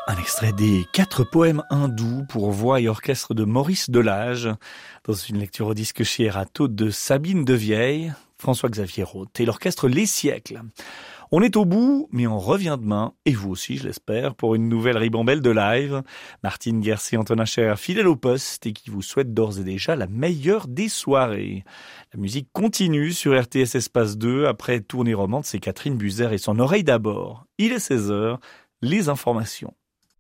Un extrait des 4 poèmes hindous pour voix et orchestre de Maurice Delage, dans une lecture au disque chez Erato de Sabine Devieille, François-Xavier Roth et l'orchestre Les Siècles. On est au bout, mais on revient demain, et vous aussi je l'espère, pour une nouvelle ribambelle de live. Martine Guercy, Antonin Cher, fidèle au poste et qui vous souhaite d'ores et déjà la meilleure des soirées. La musique continue sur RTS Espace 2, après Tournée romande, c'est Catherine Buzer et son oreille d'abord. Il est 16h, les informations.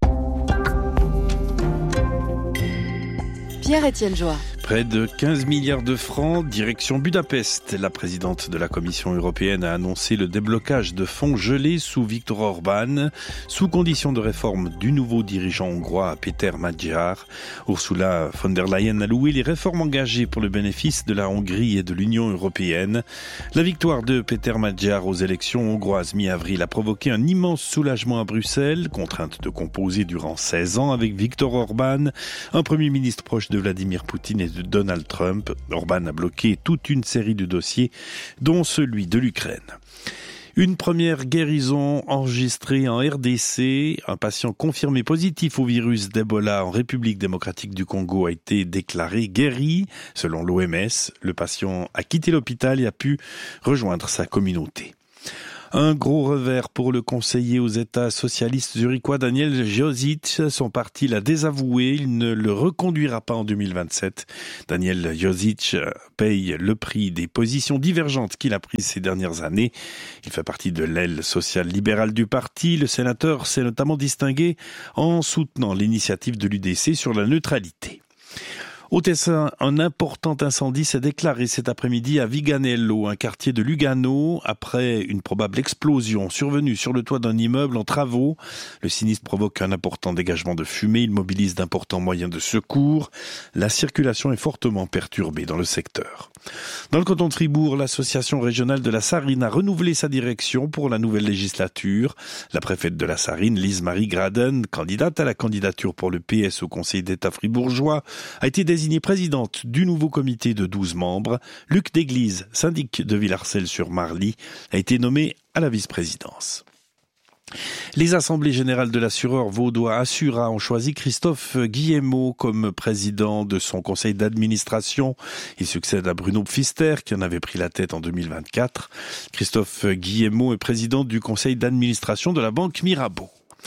Pierre-Étienne Joie. Près de 15 milliards de francs, direction Budapest. La présidente de la Commission européenne a annoncé le déblocage de fonds gelés sous Viktor Orban, sous condition de réforme du nouveau dirigeant hongrois Péter Magyar. Ursula von der Leyen a loué les réformes engagées pour le bénéfice de la Hongrie et de l'Union européenne. La victoire de Péter Magyar aux élections hongroises mi-avril a provoqué un immense soulagement à Bruxelles, contrainte de composer durant 16 ans avec Viktor Orban, un premier ministre proche de Vladimir Poutine et de Donald Trump. Orban a bloqué toute une série de dossiers, dont celui de l'Ukraine. Une première guérison enregistrée en RDC. Un patient confirmé positif au virus d'Ebola en République démocratique du Congo a été déclaré guéri. Selon l'OMS, le patient a quitté l'hôpital et a pu rejoindre sa communauté. Un gros revers pour le conseiller aux États socialistes zurichois Daniel Josic. Son parti l'a désavoué, il ne le reconduira pas en 2027. Daniel Josic paye le prix des positions divergentes qu'il a prises ces dernières années. Il fait partie de l'aile sociale-libérale du parti. Le sénateur s'est notamment distingué en soutenant l'initiative de l'UDC sur la neutralité. Au Tessin, un important incendie s'est déclaré cet après-midi à Viganello, un quartier de Lugano, après une probable explosion survenue sur le toit d'un immeuble en travaux. Le sinistre provoque un important dégagement de fumée, il mobilise d'importants moyens de secours. La circulation est fortement perturbée dans le secteur. Dans le canton de Fribourg, l'association régionale de la Sarine a renouvelé sa direction pour la nouvelle législature. La préfète de la Sarine, Lise-Marie Graden, candidate à la candidature pour le PS au Conseil d'État fribourgeois, a été désignée présidente du nouveau comité de 12 membres. Luc Déglise, syndic de Villarcel-sur-Marly, a été nommé à la vice-présidence. Les assemblées générales de l'assureur vaudois Assura ont choisi Christophe Guillemot comme président de son conseil d'administration. Il succède à Bruno Pfister qui en avait pris la tête en 2024. Christophe Guillemot est président du conseil d'administration de la banque Mirabeau.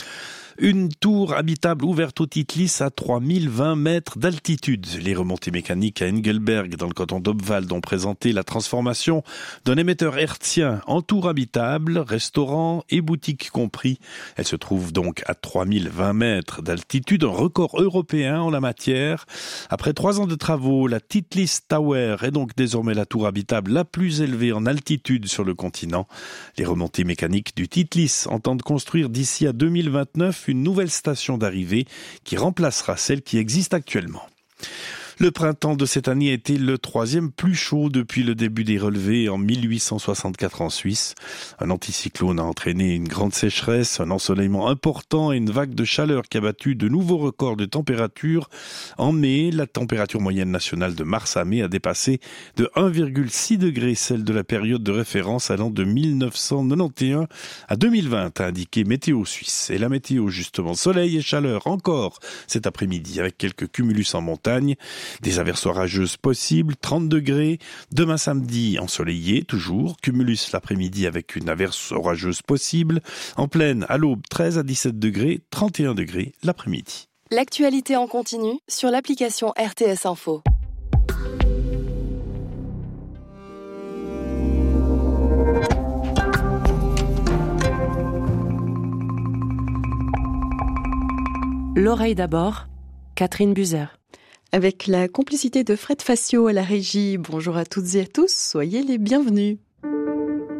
Une tour habitable ouverte au Titlis à 3020 mètres d'altitude. Les remontées mécaniques à Engelberg, dans le canton d'Obwald, ont présenté la transformation d'un émetteur hertzien en tour habitable, restaurant et boutique compris. Elle se trouve donc à 3020 mètres d'altitude, un record européen en la matière. Après 3 ans de travaux, la Titlis Tower est donc désormais la tour habitable la plus élevée en altitude sur le continent. Les remontées mécaniques du Titlis entendent construire d'ici à 2029 une nouvelle station d'arrivée qui remplacera celle qui existe actuellement. Le printemps de cette année a été le 3e plus chaud depuis le début des relevés en 1864 en Suisse. Un anticyclone a entraîné une grande sécheresse, un ensoleillement important et une vague de chaleur qui a battu de nouveaux records de température. En mai, la température moyenne nationale de mars à mai a dépassé de 1,6 degré celle de la période de référence allant de 1991 à 2020, a indiqué Météo Suisse. Et la météo justement, soleil et chaleur encore cet après-midi avec quelques cumulus en montagne. Des averses orageuses possibles, 30 degrés. Demain samedi, ensoleillé, toujours. Cumulus l'après-midi avec une averse orageuse possible. En plaine, à l'aube, 13 à 17 degrés, 31 degrés l'après-midi. L'actualité en continu sur l'application RTS Info. L'oreille d'abord, Catherine Buzer. Avec la complicité de Fred Facio à la régie, bonjour à toutes et à tous, soyez les bienvenus.